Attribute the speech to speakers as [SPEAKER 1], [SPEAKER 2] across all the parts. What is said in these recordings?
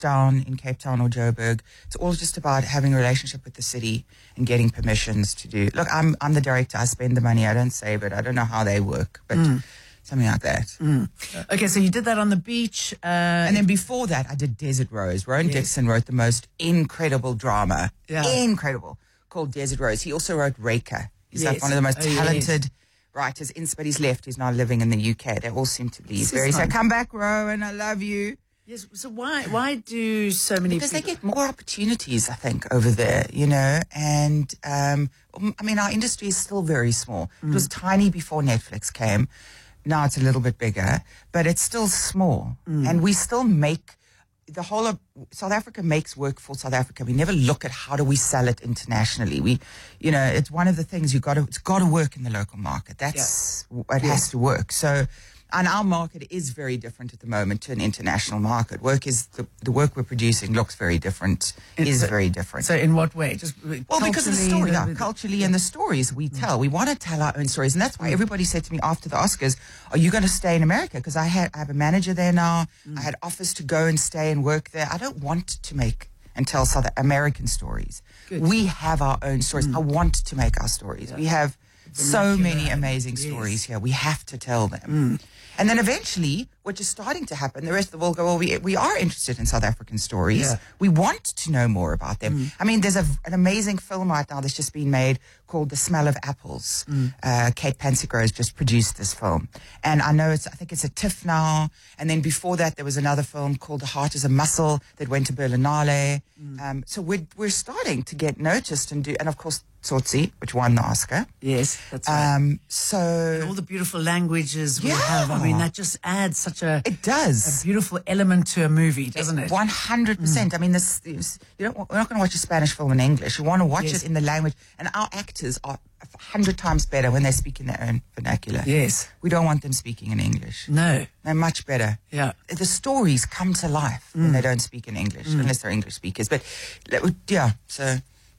[SPEAKER 1] down in Cape Town or Joburg. It's all just about having a relationship with the city and getting permissions to do. Look, I'm the director. I spend the money. I don't save it. I don't know how they work, but something like that.
[SPEAKER 2] Okay, so you did that on the beach.
[SPEAKER 1] And then before that, I did Desert Rose. Rowan Dixon wrote the most incredible drama. Incredible. Called Desert Rose. He also wrote Reka. He's like one of the most talented writers. Inspany's left. He's now living in the UK. They all seem to leave. So come back, Rowan. I love you.
[SPEAKER 2] Yes. So why do so many
[SPEAKER 1] Because they get more opportunities, I think, over there, you know. And, I mean, our industry is still very small. It was tiny before Netflix came. Now it's a little bit bigger, but it's still small. And we still make the whole of South Africa makes work for South Africa. We never look at how do we sell it internationally. We, you know, it's one of the things it's got to work in the local market. That's it has to work. So, and our market is very different at the moment to an international market. Work is the work we're producing looks very different. Very different.
[SPEAKER 2] So, in what way? Just
[SPEAKER 1] because of the story, culturally, and the stories we tell. We want to tell our own stories, and that's why everybody said to me after the Oscars, "Are you going to stay in America?" Because I have a manager there now. I had offers to go and stay and work there. I don't want to make and tell South American stories. Good. We have our own stories. I want to make our stories. We have so many amazing stories here. We have to tell them. And then eventually, what is starting to happen, the rest of the world go, well, we are interested in South African stories. Yeah. We want to know more about them. I mean, there's an amazing film right now that's just been made called The Smell of Apples. Kate Pansigro has just produced this film. And I think it's a TIFF now. And then before that, there was another film called The Heart is a Muscle that went to Berlinale. So we're starting to get noticed and of course, Tsotsi, which won the Oscar.
[SPEAKER 2] Yes, that's right.
[SPEAKER 1] So
[SPEAKER 2] and all the beautiful languges we have. I mean, that just adds such a beautiful element to a movie, doesn't it?
[SPEAKER 1] 100%. I mean, we're not going to watch a Spanish film in English. You want to watch it in the language. And our actors are 100 times better when they speak in their own vernacular.
[SPEAKER 2] Yes.
[SPEAKER 1] We don't want them speaking in English.
[SPEAKER 2] No.
[SPEAKER 1] They're much better.
[SPEAKER 2] Yeah.
[SPEAKER 1] The stories come to life when they don't speak in English, unless they're English speakers. But, yeah, so,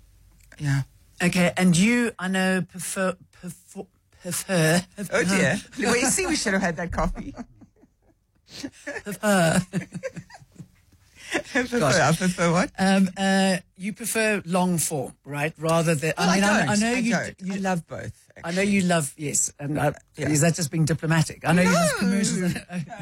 [SPEAKER 1] yeah.
[SPEAKER 2] Okay, and you, I know, prefer.
[SPEAKER 1] Oh dear! Well, you see, we should have had that coffee. I prefer what?
[SPEAKER 2] You prefer long form, right? Rather than.
[SPEAKER 1] Well, I know you. I love both. Actually.
[SPEAKER 2] I know you love and is that just being diplomatic? I know you love commercials.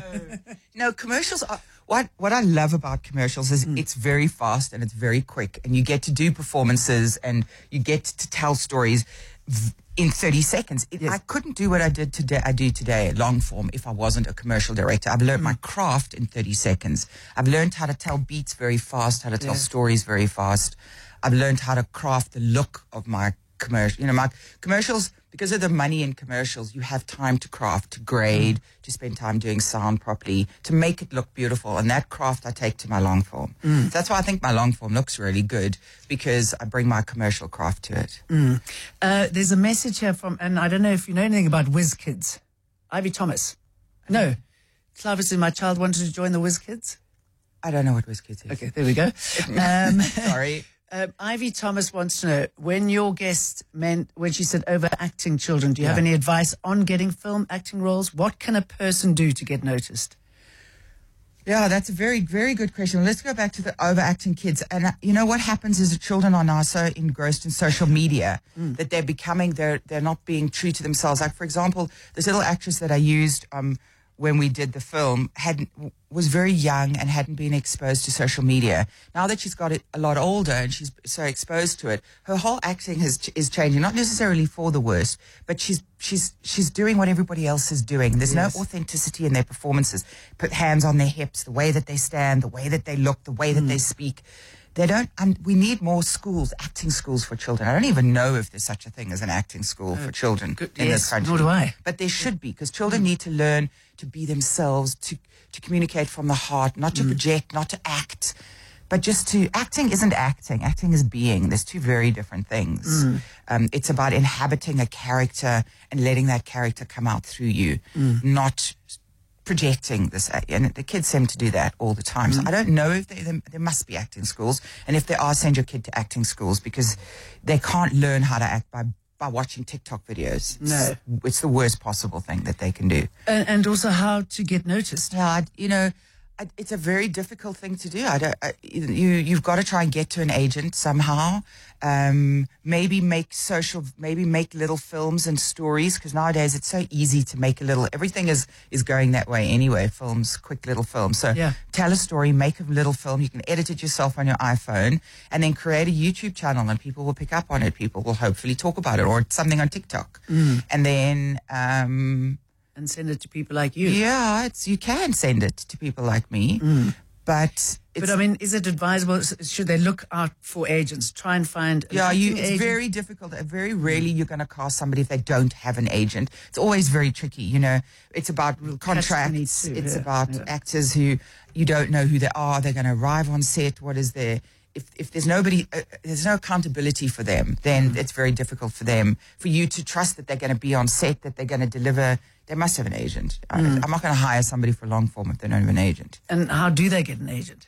[SPEAKER 1] No, commercials are. What I love about commercials is it's very fast and it's very quick, and you get to do performances and you get to tell stories in 30 seconds. I couldn't do what I do today, long form, if I wasn't a commercial director. I've learned my craft in 30 seconds. I've learned how to tell beats very fast, how to tell stories very fast. I've learned how to craft the look of my commercial. You know, my commercials, because of the money in commercials, you have time to craft, to grade, to spend time doing sound properly, to make it look beautiful. And that craft I take to my long form. So that's why I think my long form looks really good, because I bring my commercial craft to it.
[SPEAKER 2] There's a message here and I don't know if you know anything about Whiz Kids. Ivy Thomas. No. Clavis, my child wanted to join the Whiz Kids.
[SPEAKER 1] I don't know what Whiz Kids is.
[SPEAKER 2] Okay, there we go.
[SPEAKER 1] Sorry.
[SPEAKER 2] Ivy Thomas wants to know, when your guest when she said overacting children, do you have any advice on getting film acting roles? What can a person do to get noticed?
[SPEAKER 1] Yeah, that's a very, very good question. Let's go back to the overacting kids. And you know what happens is that children are now so engrossed in social media that they're not being true to themselves. Like, for example, this little actress that I used when we did the film was very young and hadn't been exposed to social media. Now that she's got it a lot older and she's so exposed to it, her whole acting is changing, not necessarily for the worse, but she's doing what everybody else is doing. There's no authenticity in their performances. Put hands on their hips, the way that they stand, the way that they look, the way that they speak. They don't, and we need more schools, acting schools for children. I don't even know if there's such a thing as an acting school for children in this country.
[SPEAKER 2] Nor do I.
[SPEAKER 1] But there should be, because children need to learn to be themselves, to communicate from the heart, not to project, not to act, but just to, acting isn't acting. Acting is being. There's two very different things. It's about inhabiting a character and letting that character come out through you, not projecting this, and the kids seem to do that all the time. So I don't know if there must be acting schools, and if there are, send your kid to acting schools, because they can't learn how to act by watching TikTok videos.
[SPEAKER 2] No,
[SPEAKER 1] it's the worst possible thing that they can do.
[SPEAKER 2] And also how to get noticed.
[SPEAKER 1] Yeah, it's a very difficult thing to do. You've got to try and get to an agent somehow. Maybe make little films and stories, because nowadays it's so easy to make everything is going that way anyway. Films, quick little films. So tell a story, make a little film. You can edit it yourself on your iPhone and then create a YouTube channel, and people will pick up on it. People will hopefully talk about it, or something on TikTok. And then,
[SPEAKER 2] and send it to people like you.
[SPEAKER 1] Yeah, you can send it to people like me, but
[SPEAKER 2] I mean, is it advisable? Should they look out for agents? Try and find.
[SPEAKER 1] It's very difficult. Very rarely you're going to cast somebody if they don't have an agent. It's always very tricky. You know, it's about contracts. It's about actors who you don't know who they are. They're going to arrive on set. What is their if there's nobody, there's no accountability for them, then it's very difficult for you to trust that they're going to be on set, that they're going to deliver. They must have an agent. I'm not going to hire somebody for long form if they don't have an agent.
[SPEAKER 2] And how do they get an agent?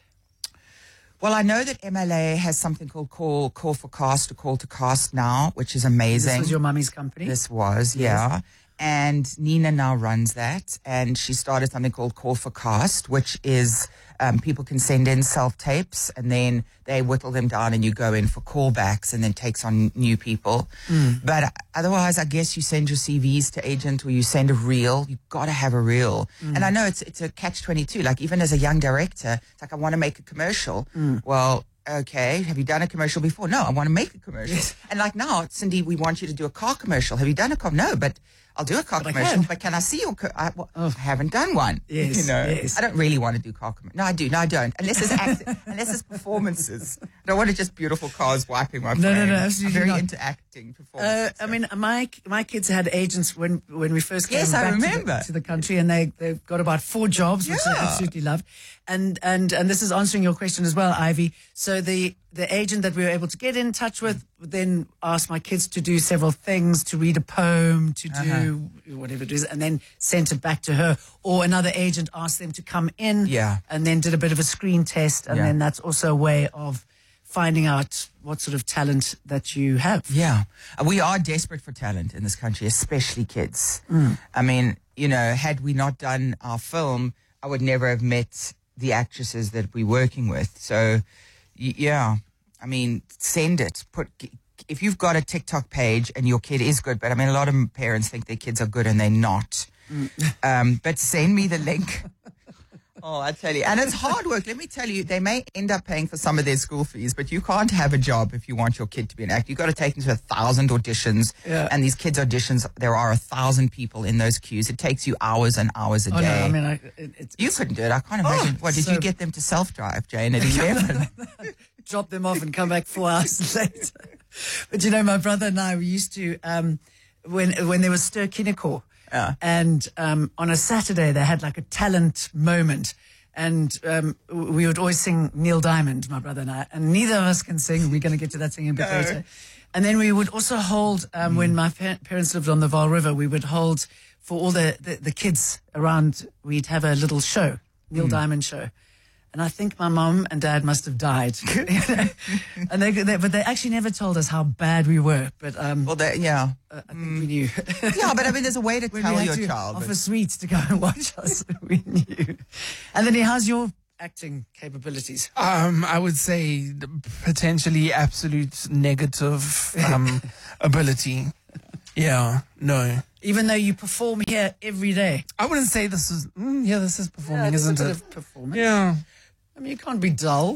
[SPEAKER 1] Well, I know that MLA has something called Call for Cast or Call to Cast now, which is amazing.
[SPEAKER 2] This was your mummy's company?
[SPEAKER 1] This was, yeah. And Nina now runs that. And she started something called Call for Cast, which is people can send in self-tapes and then they whittle them down and you go in for callbacks and then takes on new people. But otherwise, I guess you send your CVs to agent or you send a reel. You've got to have a reel. And I know it's a catch-22. Like even as a young director, it's like I want to make a commercial. Well, okay, have you done a commercial before? No, I want to make a commercial. Yes. And like now, Cindy, we want you to do a car commercial. Have you done a car? No, but I'll do a car commercial. But can I see your I haven't done one.
[SPEAKER 2] Yes,
[SPEAKER 1] you know,
[SPEAKER 2] yes.
[SPEAKER 1] I don't really want to do car commercials. No, I do. No, I don't. Unless it's acting, unless it's performances. I don't want to just beautiful cars wiping my frame.
[SPEAKER 2] No, absolutely
[SPEAKER 1] I'm very
[SPEAKER 2] not.
[SPEAKER 1] into acting performances.
[SPEAKER 2] I mean, my kids had agents when we first came
[SPEAKER 1] back
[SPEAKER 2] to the country, and they've got about 4 jobs, which I absolutely loved. And this is answering your question as well, Ivy. So the agent that we were able to get in touch with then asked my kids to do several things, to read a poem, to do whatever it is, and then sent it back to her. Or another agent asked them to come in and then did a bit of a screen test. And then that's also a way of finding out what sort of talent that you have.
[SPEAKER 1] Yeah. We are desperate for talent in this country, especially kids. I mean, you know, had we not done our film, I would never have met the actresses that we're working with. So, yeah, I mean, send it. If you've got a TikTok page and your kid is good, but I mean, a lot of parents think their kids are good and they're not. But send me the link. Oh, I tell you. And it's hard work. Let me tell you, they may end up paying for some of their school fees, but you can't have a job if you want your kid to be an actor. You've got to take them to 1,000 auditions. Yeah. And these kids' auditions, there are 1,000 people in those queues. It takes you hours and hours a day.
[SPEAKER 2] No, I mean,
[SPEAKER 1] you couldn't do it. I can't imagine. Did you get them to self-drive, Jane, at 11?
[SPEAKER 2] Drop them off and come back 4 hours later. But, you know, my brother and I, we used to, when there was Ster Kinekor, and on a Saturday they had like a talent moment, and we would always sing Neil Diamond, my brother and I, and neither of us can sing. We're going to get to that singing a bit later. And then we would also hold, when my parents lived on the Vaal River, we would hold for all the kids around, we'd have a little show, Neil Diamond show. And I think my mum and dad must have died. And but they actually never told us how bad we were. But I think we knew.
[SPEAKER 1] Yeah, but I mean, there's a way to tell your child.
[SPEAKER 2] Offer sweets to go and watch us. We knew. And then how's your acting capabilities?
[SPEAKER 3] I would say potentially absolute negative ability. Yeah, no.
[SPEAKER 2] Even though you perform here every day?
[SPEAKER 3] I wouldn't say this is, this is performing, isn't it?
[SPEAKER 2] A bit of performance.
[SPEAKER 3] Yeah.
[SPEAKER 2] I mean, you can't be dull.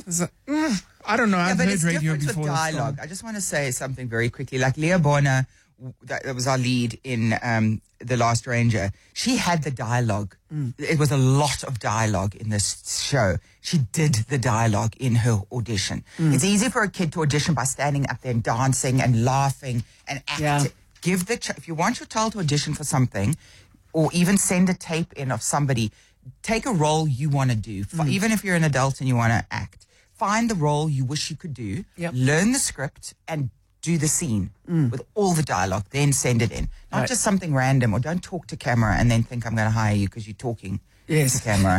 [SPEAKER 3] I don't know. I've heard
[SPEAKER 1] it's
[SPEAKER 3] radio
[SPEAKER 1] different
[SPEAKER 3] before.
[SPEAKER 1] With dialogue. I just want to say something very quickly. Like Leah Bonner, that was our lead in The Last Ranger. She had the dialogue. It was a lot of dialogue in this show. She did the dialogue in her audition. It's easy for a kid to audition by standing up there and dancing and laughing and acting. If you want your child to audition for something, or even send a tape in of somebody, take a role you want to do. Even if you're an adult and you want to act, find the role you wish you could do, learn the script, and do the scene with all the dialogue, then send it in. Not just something random, or don't talk to camera and then think I'm going to hire you because you're talking to camera.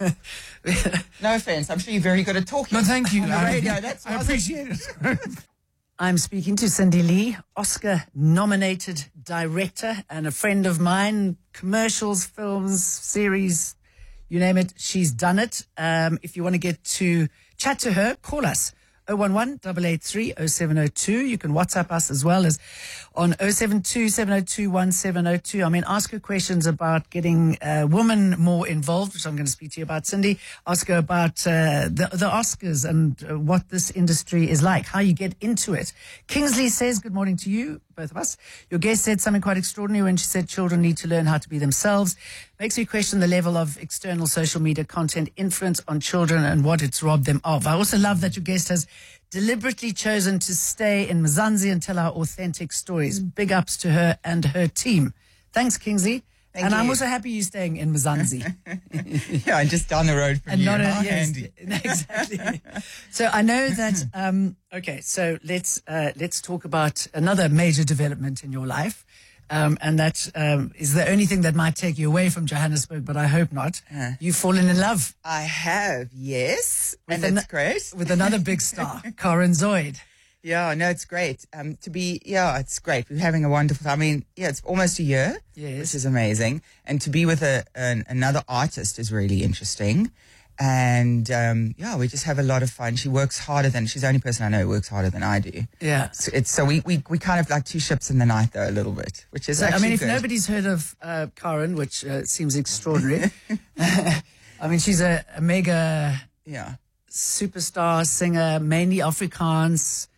[SPEAKER 1] No offense, I'm sure you're very good at talking.
[SPEAKER 3] No, thank you.
[SPEAKER 1] On the radio. I
[SPEAKER 3] appreciate it.
[SPEAKER 2] I'm speaking to Cindy Lee, Oscar-nominated director and a friend of mine, commercials, films, series, You name it, she's done it. If you want to get to chat to her, call us. 011-883-0702. You can WhatsApp us as well as on 072-702-1702. I mean, ask her questions about getting women more involved, which I'm going to speak to you about, Cindy. Ask her about the Oscars and what this industry is like, how you get into it. Kingsley says, good morning to you, both of us. Your guest said something quite extraordinary when she said children need to learn how to be themselves. Makes me question the level of external social media content influence on children and what it's robbed them of. I also love that your guest has deliberately chosen to stay in Mzansi and tell our authentic stories. Big ups to her and her team. Thanks, Kingsley.
[SPEAKER 1] Thank you.
[SPEAKER 2] I'm also happy you're staying in Mzansi.
[SPEAKER 1] Yeah, and just down the road from
[SPEAKER 2] And
[SPEAKER 1] you.
[SPEAKER 2] not
[SPEAKER 1] How
[SPEAKER 2] yes,
[SPEAKER 1] handy.
[SPEAKER 2] exactly. So I know that. Okay, so let's talk about another major development in your life, and that is the only thing that might take you away from Johannesburg, but I hope not. You've fallen in love.
[SPEAKER 1] I have, yes. And
[SPEAKER 2] With
[SPEAKER 1] that's great.
[SPEAKER 2] with another big star, Karen Zoid.
[SPEAKER 1] Yeah, no, it's great. It's great. We're having a wonderful time. I mean, yeah, it's almost a year,
[SPEAKER 2] Yes.
[SPEAKER 1] which is amazing. And to be with another artist is really interesting. And, we just have a lot of fun. She works harder she's the only person I know who works harder than I do.
[SPEAKER 2] Yeah.
[SPEAKER 1] So we kind of like two ships in the night though, a little bit, which is
[SPEAKER 2] So,
[SPEAKER 1] actually
[SPEAKER 2] if
[SPEAKER 1] good.
[SPEAKER 2] nobody's heard of Karen, which seems extraordinary, I mean, she's a mega
[SPEAKER 1] Yeah.
[SPEAKER 2] superstar singer, mainly Afrikaans.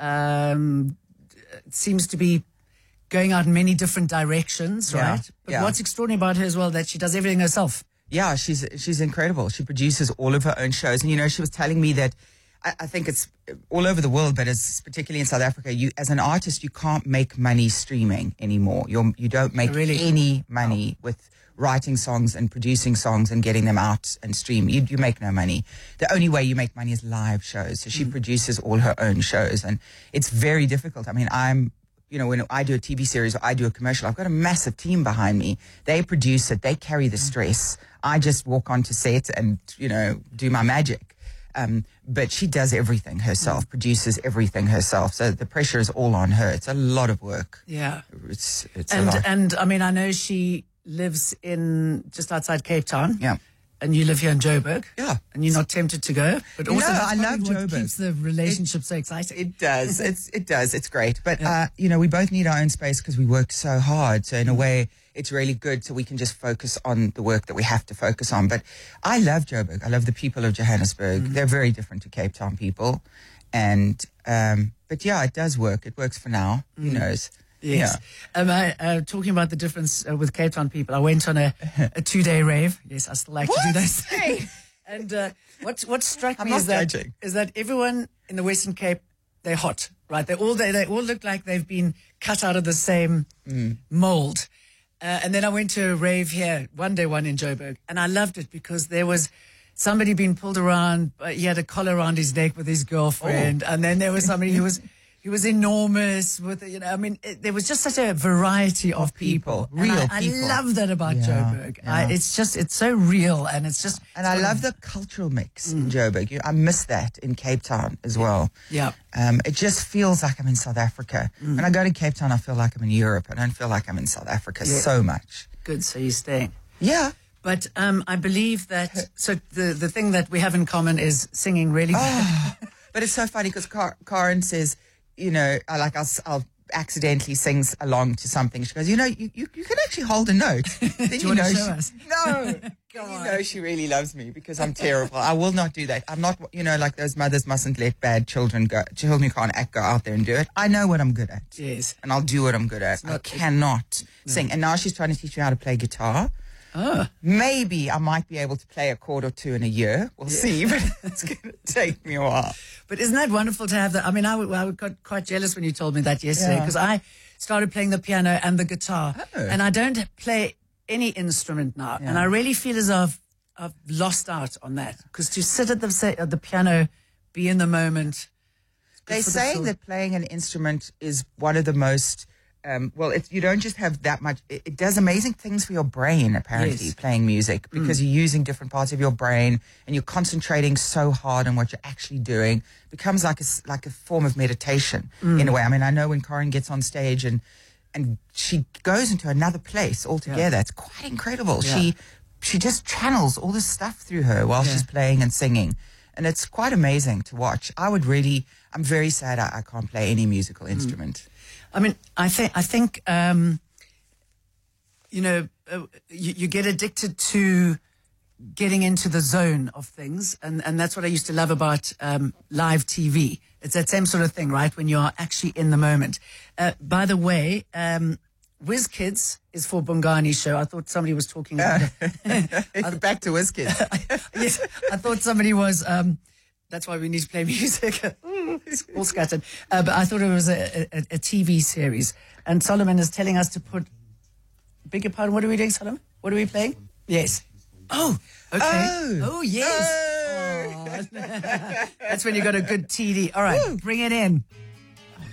[SPEAKER 2] Seems to be going out in many different directions,
[SPEAKER 1] Yeah,
[SPEAKER 2] right? But
[SPEAKER 1] yeah.
[SPEAKER 2] what's extraordinary about her as well, that she does everything herself.
[SPEAKER 1] Yeah, she's incredible. She produces all of her own shows. And, she was telling me that I think it's all over the world, but it's particularly in South Africa, you as an artist, you can't make money streaming anymore. You don't make
[SPEAKER 2] Really?
[SPEAKER 1] any money with writing songs and producing songs and getting them out and stream. You make no money. The only way you make money is live shows. So she produces all her own shows, and it's very difficult. I mean, when I do a TV series or I do a commercial, I've got a massive team behind me. They produce it. They carry the stress. I just walk onto set and, do my magic. But she does everything herself, produces everything herself. So the pressure is all on her. It's a lot of work.
[SPEAKER 2] Yeah.
[SPEAKER 1] It's a lot.
[SPEAKER 2] And I mean, I know she lives in just outside Cape Town.
[SPEAKER 1] Yeah.
[SPEAKER 2] And you live here in Joburg.
[SPEAKER 1] Yeah.
[SPEAKER 2] And you're not tempted to go. But also,
[SPEAKER 1] No,
[SPEAKER 2] that's
[SPEAKER 1] I love
[SPEAKER 2] probably what
[SPEAKER 1] Joburg.
[SPEAKER 2] keeps the relationship so exciting.
[SPEAKER 1] It does. It does. It's great. But, we both need our own space because we work so hard. So in a way, it's really good so we can just focus on the work that we have to focus on. But I love Joburg. I love the people of Johannesburg. They're very different to Cape Town people. And, but yeah, it does work. It works for now. Who knows?
[SPEAKER 2] Yes.
[SPEAKER 1] Yeah.
[SPEAKER 2] Talking about the difference with Cape Town people, I went on a 2-day rave. Yes, I still like to do those things. And what struck
[SPEAKER 1] I'm
[SPEAKER 2] me
[SPEAKER 1] not
[SPEAKER 2] is
[SPEAKER 1] judging.
[SPEAKER 2] that everyone in the Western Cape, they're hot, right? They all look like they've been cut out of the same mold. And then I went to a rave here, one in Joburg, and I loved it because there was somebody being pulled around. He had a collar around his neck with his girlfriend, and then there was somebody who was. He was enormous with, there was just such a variety of people.
[SPEAKER 1] Real
[SPEAKER 2] And I
[SPEAKER 1] people.
[SPEAKER 2] love that about
[SPEAKER 1] Yeah,
[SPEAKER 2] Joburg.
[SPEAKER 1] yeah.
[SPEAKER 2] It's so real, and it's just.
[SPEAKER 1] And I love the cultural mix in Joburg. I miss that in Cape Town as well.
[SPEAKER 2] Yeah.
[SPEAKER 1] It just feels like I'm in South Africa. When I go to Cape Town, I feel like I'm in Europe. I don't feel like I'm in South Africa so much.
[SPEAKER 2] Good, so you're staying.
[SPEAKER 1] Yeah.
[SPEAKER 2] But I believe that, so the thing that we have in common is singing really bad.
[SPEAKER 1] But it's so funny because Karen says, I'll accidentally sings along to something. She goes, you can actually hold a note. Then
[SPEAKER 2] Do you want to show us?
[SPEAKER 1] No. She really loves me because I'm terrible. I will not do that. I'm not, like those mothers mustn't let bad children go. Children who can't act, go out there and do it. I know what I'm good at.
[SPEAKER 2] Yes.
[SPEAKER 1] And I'll do what I'm good at. I cannot sing. And now she's trying to teach me how to play guitar.
[SPEAKER 2] Oh.
[SPEAKER 1] Maybe I might be able to play a chord or two in a year. We'll see, but it's going to take me a while.
[SPEAKER 2] But isn't that wonderful to have that? I mean, I got quite jealous when you told me that yesterday because I started playing the piano and the guitar, and I don't play any instrument now, and I really feel as though I've lost out on that because to sit at the piano, be in the moment.
[SPEAKER 1] They're saying that playing an instrument is one of the most you don't just have that much. It does amazing things for your brain, apparently, playing music, because you're using different parts of your brain and you're concentrating so hard on what you're actually doing. It becomes like a form of meditation in a way. I mean, I know when Karen gets on stage and she goes into another place altogether. It's quite incredible.
[SPEAKER 2] Yeah.
[SPEAKER 1] she just channels all this stuff through her while she's playing and singing. And it's quite amazing to watch. I'm very sad I can't play any musical instrument.
[SPEAKER 2] I mean, I think you get addicted to getting into the zone of things. And that's what I used to love about live TV. It's that same sort of thing, right? When you're actually in the moment. By the way, WizKids is for Bungani's show. I thought somebody was talking about it.
[SPEAKER 1] Back to WizKids.
[SPEAKER 2] Yes, I thought somebody was... that's why we need to play music. It's all scattered. But I thought it was a TV series. And Solomon is telling us to put... Beg your pardon, what are we doing, Solomon? What are we playing? Yes. Oh, okay. Oh yes. Oh. That's when you got a good TD. All right, bring it in.